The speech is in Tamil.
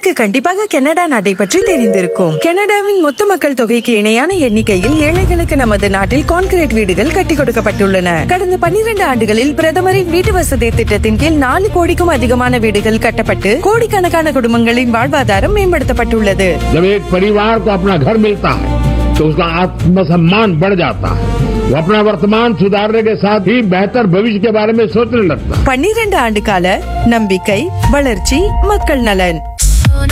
உங்களுக்கு கண்டிப்பாக கனடா நாட்டை பற்றி தெரிந்திருக்கும். கனடாவின் மொத்த மக்கள் தொகைக்கு இணையான எண்ணிக்கையில் ஏழைகளுக்கு நமது நாட்டில் கான்கிரீட் வீடுகள் கட்டிக் கொடுக்கப்பட்டுள்ளன. கடந்த 12 ஆண்டுகளில் பிரதமரின் வீட்டு வசதி திட்டத்தின் கீழ் 4 கோடிக்கும் அதிகமான வீடுகள் கட்டப்பட்டு கோடிக்கணக்கான குடும்பங்களின் வாழ்வாதாரம் மேம்படுத்தப்பட்டுள்ளது. परिवार को अपना घर मिलता है तो उसका आत्मसम्मान बढ़ जाता है. वो अपना वर्तमान सुधारने के साथ ही बेहतर भविष्य के बारे में सोचने लगता है. 12 ஆண்டு கால நம்பிக்கை, வளர்ச்சி, மக்கள் நலன்.